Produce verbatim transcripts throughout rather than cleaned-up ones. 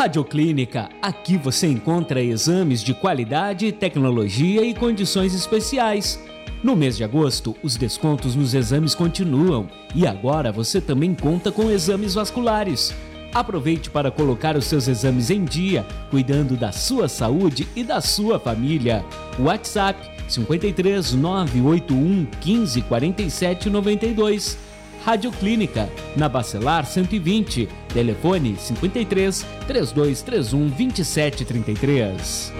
Radioclínica, aqui você encontra exames de qualidade, tecnologia e condições especiais. No mês de agosto, os descontos nos exames continuam e agora você também conta com exames vasculares. Aproveite para colocar os seus exames em dia, cuidando da sua saúde e da sua família. WhatsApp cinco três nove oito um um cinco quatro sete nove dois. Radioclínica, na Bacelar cento e vinte, telefone cinco três, três dois três um, dois sete três três.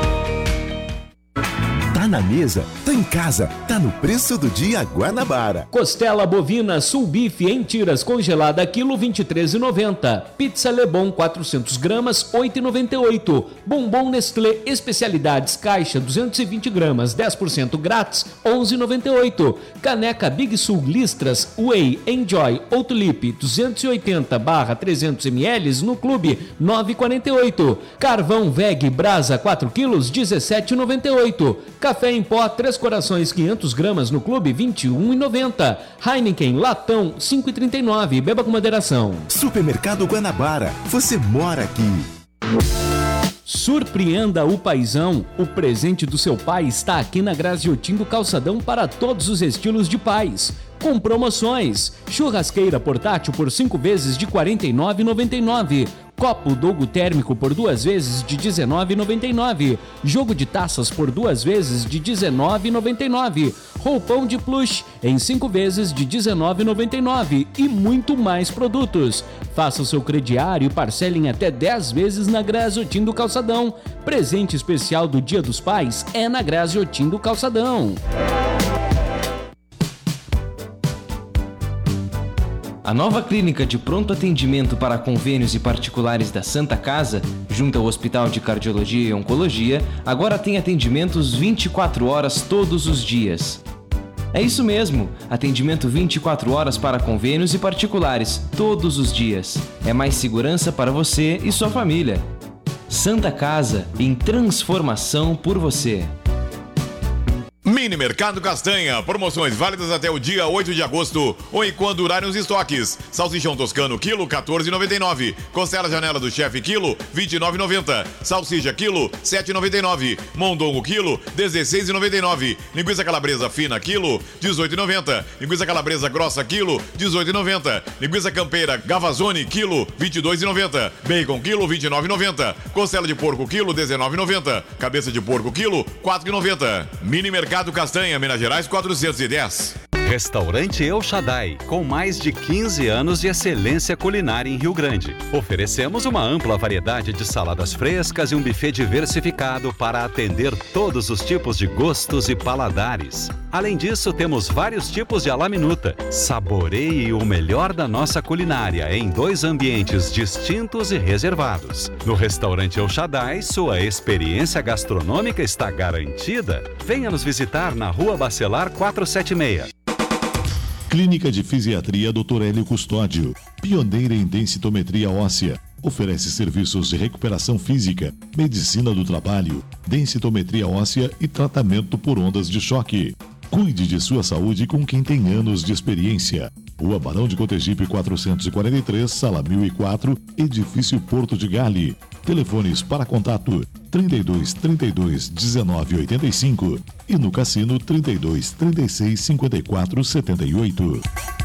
Tá na mesa, tá em casa, tá no preço do dia Guanabara. Costela bovina Sul Bife em tiras congelada, quilo vinte e três reais e noventa centavos. Pizza Lebon quatrocentas gramas, oito reais e noventa e oito centavos. Bombom Nestlé Especialidades Caixa duzentas e vinte gramas, dez por cento grátis, onze reais e noventa e oito centavos. Caneca Big Sul Listras Whey Enjoy Outlipe duzentos e oitenta barra trezentos mililitros no clube, nove reais e quarenta e oito centavos. Carvão Veg Brasa quatro quilos, dezessete reais e noventa e oito centavos. Café em pó Três Corações quinhentas gramas no clube, vinte e um reais e noventa centavos. Heineken Latão cinco reais e trinta e nove centavos. Beba com moderação. Supermercado Guanabara, você mora aqui. Surpreenda o paizão. O presente do seu pai está aqui na Graziotin do Calçadão para todos os estilos de pais. Com promoções. Churrasqueira portátil por cinco vezes de quarenta e nove reais e noventa e nove centavos. Copo Dogo térmico por duas vezes de dezenove reais e noventa e nove centavos. Jogo de taças por duas vezes de dezenove reais e noventa e nove centavos. Roupão de plush em cinco vezes de dezenove reais e noventa e nove centavos. E muito mais produtos. Faça o seu crediário e parcele em até dez vezes na Graziotin do Calçadão. Presente especial do Dia dos Pais é na Graziotin do Calçadão. A nova clínica de pronto atendimento para convênios e particulares da Santa Casa, junto ao Hospital de Cardiologia e Oncologia, agora tem atendimentos vinte e quatro horas todos os dias. É isso mesmo, atendimento vinte e quatro horas para convênios e particulares, todos os dias. É mais segurança para você e sua família. Santa Casa, em transformação por você. Mini Mercado Castanha, promoções válidas até o dia oito de agosto ou enquanto durarem os estoques. Salsichão toscano, quilo, quatorze reais e noventa e nove centavos. Costela Janela do Chefe, quilo, vinte e nove reais e noventa centavos. Salsicha, quilo, sete reais e noventa e nove centavos. Mondongo, quilo, dezesseis reais e noventa e nove centavos. Linguiça calabresa fina, quilo, dezoito reais e noventa centavos. Linguiça calabresa grossa, quilo, dezoito reais e noventa centavos. Linguiça campeira Gavazone, quilo, vinte e dois reais e noventa centavos. Bacon, quilo, vinte e nove reais e noventa centavos. Costela de porco, quilo, dezenove reais e noventa centavos. Cabeça de porco, quilo, quatro reais e noventa centavos. Mini Mercado Castanha, Minas Gerais, quatrocentos e dez. Restaurante El Shaddai, com mais de quinze anos de excelência culinária em Rio Grande. Oferecemos uma ampla variedade de saladas frescas e um buffet diversificado para atender todos os tipos de gostos e paladares. Além disso, temos vários tipos de à la minuta. Saboreie o melhor da nossa culinária em dois ambientes distintos e reservados. No Restaurante El Shaddai, sua experiência gastronômica está garantida. Venha nos visitar na Rua Bacelar quatrocentos e setenta e seis. Clínica de Fisiatria doutor Hélio Custódio, pioneira em densitometria óssea. Oferece serviços de recuperação física, medicina do trabalho, densitometria óssea e tratamento por ondas de choque. Cuide de sua saúde com quem tem anos de experiência. Rua Barão de Cotegipe quatrocentos e quarenta e três, sala mil e quatro, edifício Porto de Gale. Telefones para contato trinta e dois, trinta e dois, dezenove, oitenta e cinco e no Cassino trinta e dois, trinta e seis, cinquenta e quatro, setenta e oito.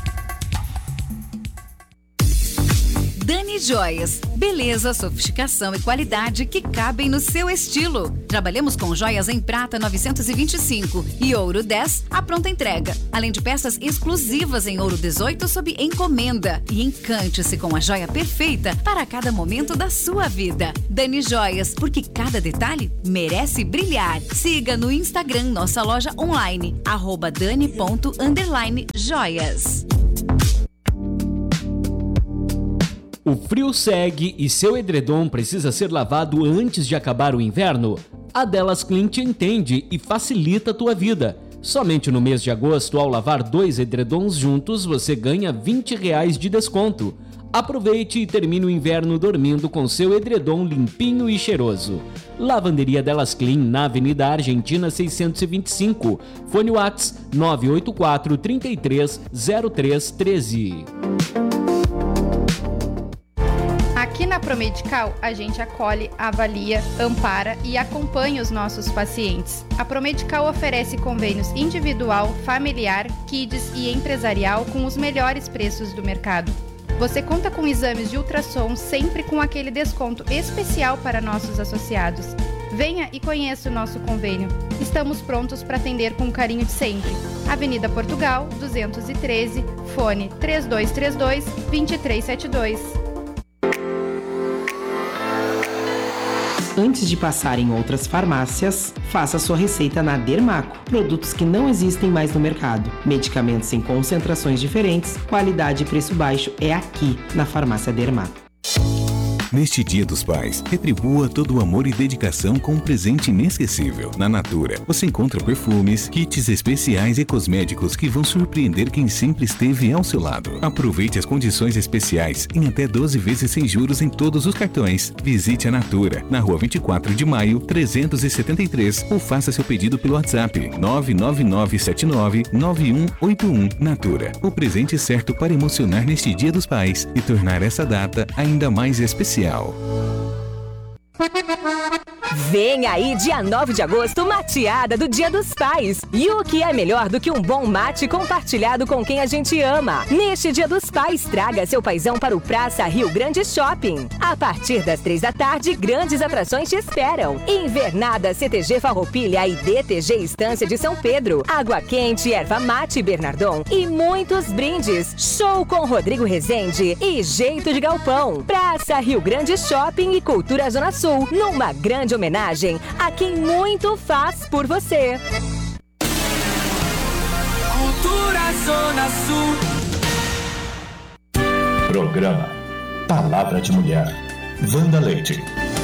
Dani Joias, beleza, sofisticação e qualidade que cabem no seu estilo. Trabalhamos com joias em prata novecentos e vinte e cinco e ouro dez à pronta entrega, além de peças exclusivas em ouro dezoito sob encomenda. E encante-se com a joia perfeita para cada momento da sua vida. Dani Joias, porque cada detalhe merece brilhar. Siga no Instagram nossa loja online, arroba dani ponto underline joias. O frio segue e seu edredom precisa ser lavado antes de acabar o inverno? A Delas Clean te entende e facilita a tua vida. Somente no mês de agosto, ao lavar dois edredons juntos, você ganha vinte reais de desconto. Aproveite e termine o inverno dormindo com seu edredom limpinho e cheiroso. Lavanderia Delas Clean, na Avenida Argentina seiscentos e vinte e cinco. Fone WhatsApp nove oito quatro, trinta e três, zero três, treze. Aqui na Promedical, a gente acolhe, avalia, ampara e acompanha os nossos pacientes. A Promedical oferece convênios individual, familiar, kids e empresarial com os melhores preços do mercado. Você conta com exames de ultrassom sempre com aquele desconto especial para nossos associados. Venha e conheça o nosso convênio. Estamos prontos para atender com o carinho de sempre. Avenida Portugal, duzentos e treze, fone três dois três dois, dois três sete dois. Antes de passar em outras farmácias, faça sua receita na Dermaco. Produtos que não existem mais no mercado. Medicamentos em concentrações diferentes, qualidade e preço baixo é aqui, na Farmácia Dermaco. Neste Dia dos Pais, retribua todo o amor e dedicação com um presente inesquecível. Na Natura, você encontra perfumes, kits especiais e cosméticos que vão surpreender quem sempre esteve ao seu lado. Aproveite as condições especiais em até doze vezes sem juros em todos os cartões. Visite a Natura, na rua vinte e quatro de maio, trezentos e setenta e três, ou faça seu pedido pelo WhatsApp nove nove nove sete nove nove um oito um. Natura, o presente certo para emocionar neste Dia dos Pais e tornar essa data ainda mais especial. Vem aí, dia nove de agosto, mateada do Dia dos Pais. E o que é melhor do que um bom mate compartilhado com quem a gente ama? Neste Dia dos Pais, traga seu paizão para o Praça Rio Grande Shopping. A partir das três da tarde, grandes atrações te esperam. Invernada C T G Farroupilha e D T G Estância de São Pedro. Água quente, erva mate Bernardon e muitos brindes. Show com Rodrigo Rezende e Jeito de Galpão. Praça Rio Grande Shopping e Cultura Zona Sul, numa grande homenagem a quem muito faz por você. Cultura Zona Sul. Programa Palavra de Mulher. Wanda Leite.